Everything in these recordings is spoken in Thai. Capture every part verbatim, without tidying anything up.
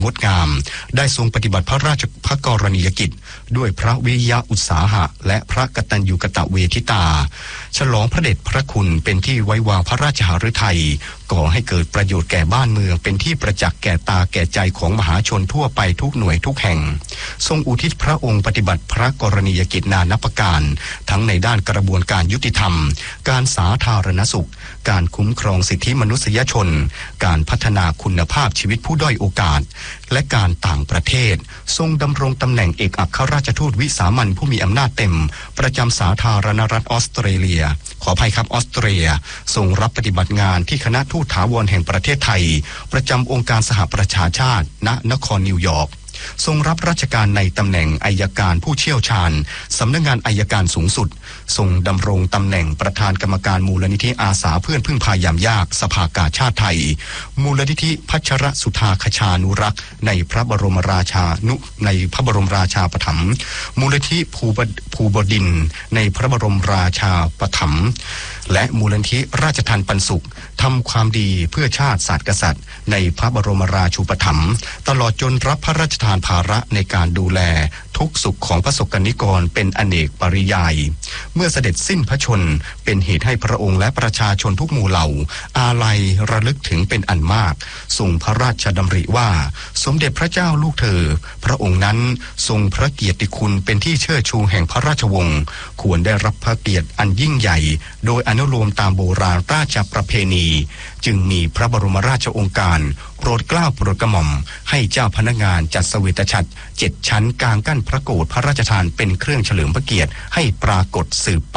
งดงามได้ทรงปฏิบัติพระราชพระกรณียกิจด้วยพระวิริยะอุตสาหะและพระกตัญญูกตเวทิตาฉลองพระเดชพระคุณเป็นที่ไว้วางพระราชหฤทัยก่อให้เกิดประโยชน์แก่บ้านเมืองเป็นที่ประจักษ์แก่ตาแก่ใจของมหาชนทั่วไปทุกหน่วยทุกแห่งทรงอุทิศพระองค์ปฏิบัติพระกรณียกิจนานับประการทั้งในด้านกระบวนการยุติธรรมการสาธารณสุขการคุ้มครองสิทธิมนุษยชนการพัฒนาคุณภาพชีวิตผู้ด้อยโอกาสและการต่างประเทศทรงดำรงตำแหน่งเอกอัครราชทูตวิสามัญผู้มีอำนาจเต็มประจำสาธารณรัฐออสเตรเลียขออภัยครับออสเตรเลียทรงรับปฏิบัติงานที่คณะทูตถาวรแห่งประเทศไทยประจำองค์การสหประชาชาติณนครนิวยอร์กทรงรับราชการในตำแหน่งอัยการผู้เชี่ยวชาญสำนักงานอัยการสูงสุดทรงดำรงตำแหน่งประธานกรรมการมูลนิธิอาสาเพื่อนพึ่งพายามยากสภากาชาติไทยมูลนิธิพัชรสุธาคชานุรักษ์ในพระบรมราชานุในพระบรมราชาปถัมภ์มูลนิธิภูบภูบดินทร์ในพระบรมราชาปถัมภ์และมูลนิธิราชทัณฑ์ปันสุขทำความดีเพื่อชาติศาสตร์กษัตริย์ในพระบรมราชูปถัมภ์ตลอดจนรับพระราชทานภาระในการดูแลทุกสุขของพระสกนิกรเป็นอเนกปริยายเมื่อเสด็จสิ้นพระชนเป็นเหตุให้พระองค์และประชาชนทุกหมู่เหล่าอาลัยระลึกถึงเป็นอันมากทรงพระราชดำริว่าสมเด็จพระเจ้าลูกเธอพระองค์นั้นทรงพระเกียรติคุณเป็นที่เชิดชูแห่งพระราชวงศ์ควรได้รับพระเกียรติอันยิ่งใหญ่โดยอนุโลมตามโบราณราชประเพณีจึงมีพระบรมราชโองการโปรดเกล้าโปรดกระหม่อมให้เจ้าพนักงานจัดเสวตฉัตรเจ็ดชั้นกลางกั้นพระโกฐพระราชทานเป็นเครื่องเฉลิมพระเกียรติให้ปรากฏสืบไป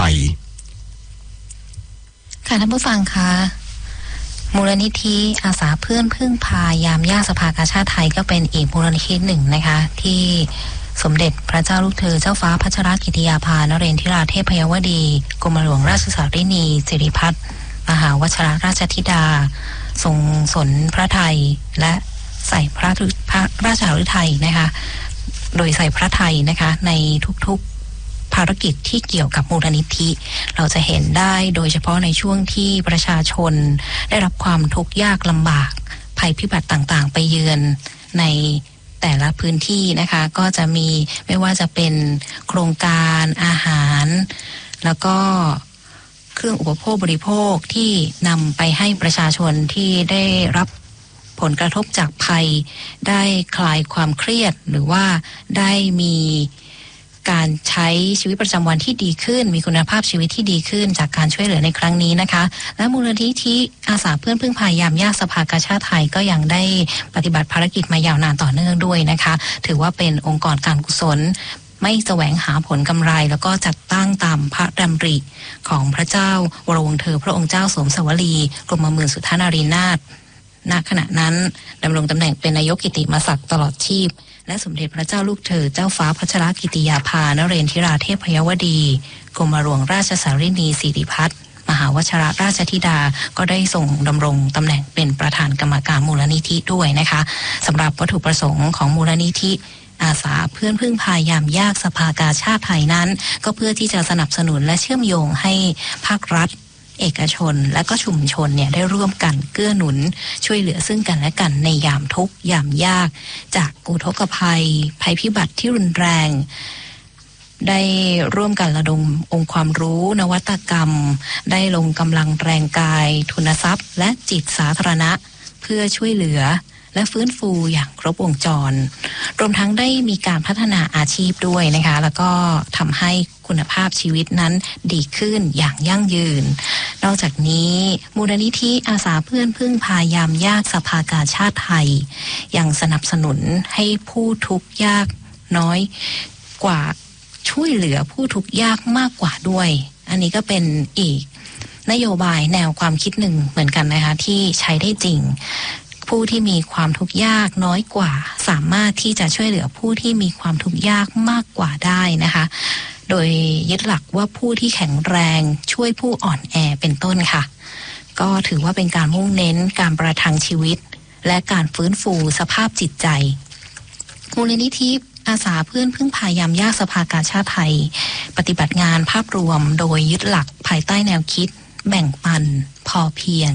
ค่ะท่านผู้ฟังคะมูลนิธิอาสาเพื่อนพึ่งพายามยากสภากาชาติไทยก็เป็นอีกมูลนิธิหนึ่งนะคะที่สมเด็จพระเจ้าลูกเธอเจ้าฟ้าพัชรกิติยาภานเรนทิราเทพยวดีกรมหลวงราชสารินีสิริพัฒน์มหาวชิรราชธิดาทรงสนพระทัยและใส่พระพระราชหฤทัยนะคะโดยใส่พระทัยนะคะในทุกๆภารกิจที่เกี่ยวกับมูลนิธิเราจะเห็นได้โดยเฉพาะในช่วงที่ประชาชนได้รับความทุกข์ยากลำบากภัยพิบัติต่างๆไปเยือนในแต่ละพื้นที่นะคะก็จะมีไม่ว่าจะเป็นโครงการอาหารแล้วก็เครื่องอุปโภคบริโภคที่นำไปให้ประชาชนที่ได้รับผลกระทบจากภัยได้คลายความเครียดหรือว่าได้มีการใช้ชีวิตประจำวันที่ดีขึ้นมีคุณภาพชีวิตที่ดีขึ้นจากการช่วยเหลือในครั้งนี้นะคะและมูลนิธิอาสาเพื่อนพึ่งพายามยากสภากาชาติไทยก็ยังได้ปฏิบัติภารกิจมายาวนานต่อเนื่องด้วยนะคะถือว่าเป็นองค์กรการกุศลไม่แสวงหาผลกำไรแล้วก็จัดตั้งตามพระดำริของพระเจ้าวรวงศ์เธอพระองค์เจ้าสมสวลีกรมหมื่นสุทธานารีนาถณขณะนั้นดำรงตำแหน่งเป็นนายกกิติมศักดิ์ตลอดชีพและสมเด็จพระเจ้าลูกเธอเจ้าฟ้าพัชรกิติยาภานเรนทิราเทพยวดีกรมหลวงราชสารินีสิริพัฒน์มหาวชิรราชธิดาก็ได้ส่งดำรงตำแหน่งเป็นประธานกรรมการมูลนิธิด้วยนะคะสำหรับวัตถุประสงค์ของมูลนิธิอาสาเพื่อนพึ่งพายามยากสภากาชาติไทยนั้นก็เพื่อที่จะสนับสนุนและเชื่อมโยงให้ภาครัฐเอกชนและก็ชุมชนเนี่ยได้ร่วมกันเกื้อหนุนช่วยเหลือซึ่งกันและกันในยามทุกข์ยามยากจากอุทกภัยภัยพิบัติที่รุนแรงได้ร่วมกันระดมองค์ความรู้นวัตกรรมได้ลงกำลังแรงกายทุนทรัพย์และจิตสาธารณะเพื่อช่วยเหลือและฟื้นฟูอย่างครบวงจรรวมทั้งได้มีการพัฒนาอาชีพด้วยนะคะแล้วก็ทำให้คุณภาพชีวิตนั้นดีขึ้นอย่างยั่งยืนนอกจากนี้มูลนิธิอาสาเพื่อนพึ่งพายามยากสภากาชาติไทยยังสนับสนุนให้ผู้ทุกข์ยากน้อยกว่าช่วยเหลือผู้ทุกข์ยากมากกว่าด้วยอันนี้ก็เป็นอีกนโยบายแนวความคิดหนึ่งเหมือนกันนะคะที่ใช้ได้จริงผู้ที่มีความทุกข์ยากน้อยกว่าสามารถที่จะช่วยเหลือผู้ที่มีความทุกข์ยากมากกว่าได้นะคะโดยยึดหลักว่าผู้ที่แข็งแรงช่วยผู้อ่อนแอเป็นต้นค่ะก็ถือว่าเป็นการมุ่งเน้นการประทังชีวิตและการฟื้นฟูสภาพจิตใจมูลนิธิอาสาเพื่อนพึ่งพายามยากสภากาชาติไทยปฏิบัติงานภาพรวมโดยยึดหลักภายใต้แนวคิดแบ่งปันพอเพียง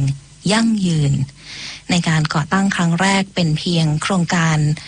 ยั่งยืนในการก่อตั้งครั้งแรกเป็นเพียงโครงการ